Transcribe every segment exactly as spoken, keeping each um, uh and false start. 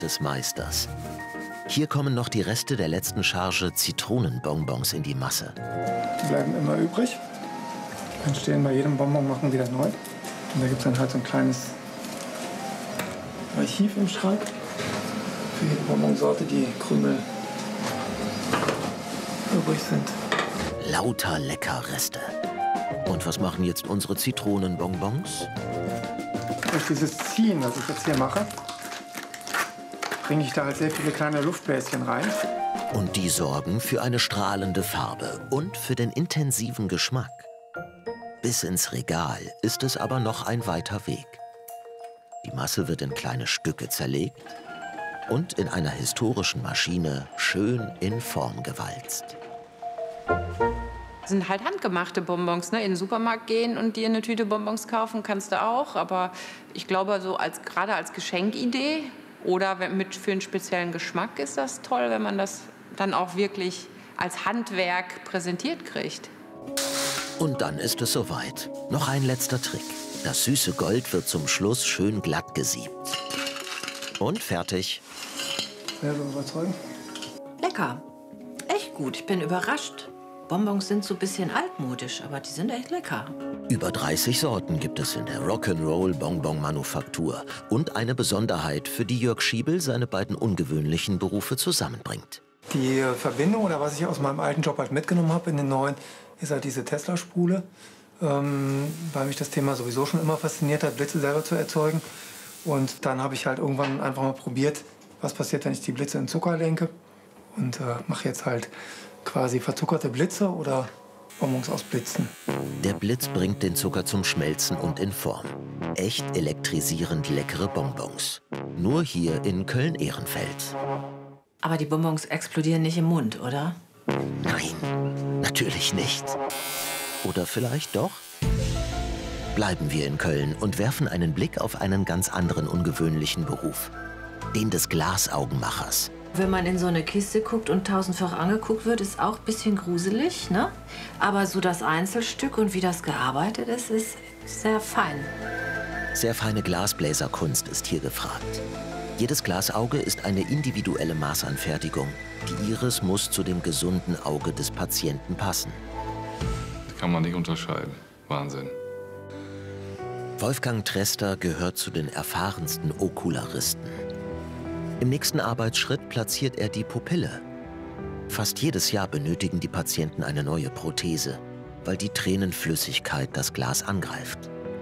des Meisters. Hier kommen noch die Reste der letzten Charge Zitronenbonbons in die Masse. Die bleiben immer übrig. Entstehen bei jedem Bonbon machen wieder neu. Und da gibt es dann halt so ein kleines Archiv im Schrank. Für jede Bonbonsorte, die Krümel übrig sind. Lauter Leckerreste. Und was machen jetzt unsere Zitronenbonbons? Durch dieses Ziehen, was ich jetzt hier mache, bringe ich da halt sehr viele kleine Luftbläschen rein. Und die sorgen für eine strahlende Farbe und für den intensiven Geschmack. Bis ins Regal ist es aber noch ein weiter Weg. Die Masse wird in kleine Stücke zerlegt und in einer historischen Maschine schön in Form gewalzt. Das sind halt handgemachte Bonbons, ne? In den Supermarkt gehen und dir eine Tüte Bonbons kaufen kannst du auch. Aber ich glaube, so als, gerade als Geschenkidee oder mit, für einen speziellen Geschmack ist das toll, wenn man das dann auch wirklich als Handwerk präsentiert kriegt. Und dann ist es soweit. Noch ein letzter Trick. Das süße Gold wird zum Schluss schön glatt gesiebt. Und fertig. Sehr überzeugend. Lecker. Echt gut. Ich bin überrascht. Bonbons sind so ein bisschen altmodisch, aber die sind echt lecker. Über dreißig Sorten gibt es in der Rock'n'Roll Bonbon Manufaktur. Und eine Besonderheit, für die Jörg Schiebel seine beiden ungewöhnlichen Berufe zusammenbringt. Die Verbindung, oder was ich aus meinem alten Job halt mitgenommen habe in den neuen, ist halt diese Tesla-Spule. Ähm, weil mich das Thema sowieso schon immer fasziniert hat, Blitze selber zu erzeugen. Und dann habe ich halt irgendwann einfach mal probiert, was passiert, wenn ich die Blitze in Zucker lenke. Und äh, mache jetzt halt quasi verzuckerte Blitze oder Bonbons aus Blitzen. Der Blitz bringt den Zucker zum Schmelzen und in Form. Echt elektrisierend leckere Bonbons. Nur hier in Köln-Ehrenfeld. Aber die Bonbons explodieren nicht im Mund, oder? Nein, natürlich nicht. Oder vielleicht doch? Bleiben wir in Köln und werfen einen Blick auf einen ganz anderen ungewöhnlichen Beruf. Den des Glasaugenmachers. Wenn man in so eine Kiste guckt und tausendfach angeguckt wird, ist auch ein bisschen gruselig, ne? Aber so das Einzelstück und wie das gearbeitet ist, ist sehr fein. Sehr feine Glasbläserkunst ist hier gefragt. Jedes Glasauge ist eine individuelle Maßanfertigung. Die Iris muss zu dem gesunden Auge des Patienten passen. Das kann man nicht unterscheiden. Wahnsinn. Wolfgang Trester gehört zu den erfahrensten Okularisten. Im nächsten Arbeitsschritt platziert er die Pupille. Fast jedes Jahr benötigen die Patienten eine neue Prothese, weil die Tränenflüssigkeit das Glas angreift.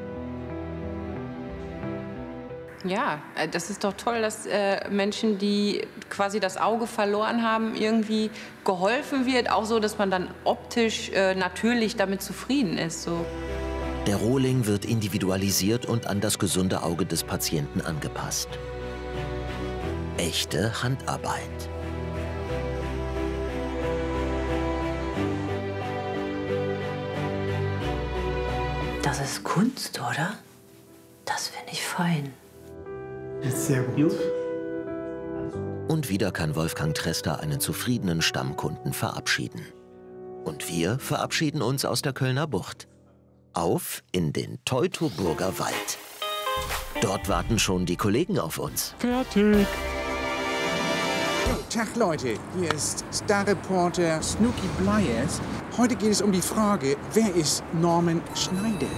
Ja, das ist doch toll, dass äh, Menschen, die quasi das Auge verloren haben, irgendwie geholfen wird. Auch so, dass man dann optisch äh, natürlich damit zufrieden ist. So. Der Rohling wird individualisiert und an das gesunde Auge des Patienten angepasst. Echte Handarbeit. Das ist Kunst, oder? Das finde ich fein. Ist sehr gut. Und wieder kann Wolfgang Trester einen zufriedenen Stammkunden verabschieden. Und wir verabschieden uns aus der Kölner Bucht. Auf in den Teutoburger Wald. Dort warten schon die Kollegen auf uns. Fertig. Tag Leute, hier ist Starreporter Snooky Blyers. Heute geht es um die Frage, wer ist Norman Schneider?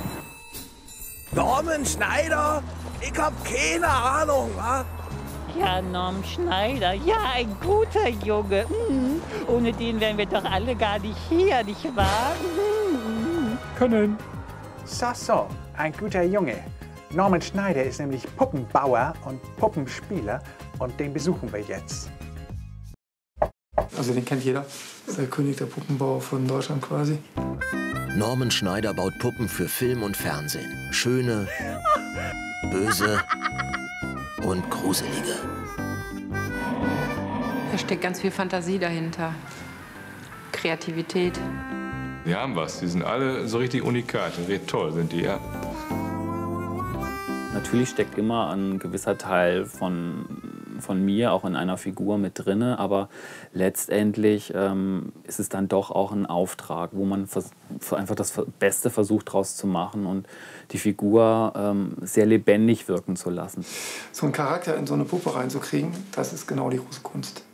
Norman Schneider? Ich hab keine Ahnung, wa? Ja, Norman Schneider, ja, ein guter Junge. Mhm. Ohne den wären wir doch alle gar nicht hier, nicht wahr? Mhm. Können. So, so, ein guter Junge. Norman Schneider ist nämlich Puppenbauer und Puppenspieler und den besuchen wir jetzt. Also den kennt jeder. Das ist der König der Puppenbauer von Deutschland quasi. Norman Schneider baut Puppen für Film und Fernsehen. Schöne, böse und gruselige. Da steckt ganz viel Fantasie dahinter. Kreativität. Die haben was. Die sind alle so richtig unikat. Richtig toll sind die, ja. Natürlich steckt immer ein gewisser Teil von von mir auch in einer Figur mit drinne, aber letztendlich ähm, ist es dann doch auch ein Auftrag, wo man vers einfach das Beste versucht draus zu machen und die Figur ähm, sehr lebendig wirken zu lassen. So einen Charakter in so eine Puppe reinzukriegen, das ist genau die große Kunst.